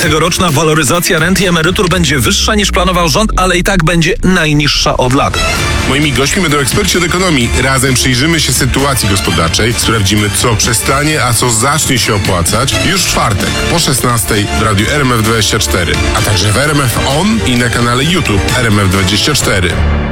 Tegoroczna waloryzacja rent i emerytur będzie wyższa niż planował rząd, ale i tak będzie najniższa od lat. Moimi gośćmi będą eksperci od ekonomii. Razem przyjrzymy się sytuacji gospodarczej, sprawdzimy, co przestanie, a co zacznie się opłacać już w czwartek po 16:00 w radiu RMF24, a także w RMF On i na kanale YouTube RMF24.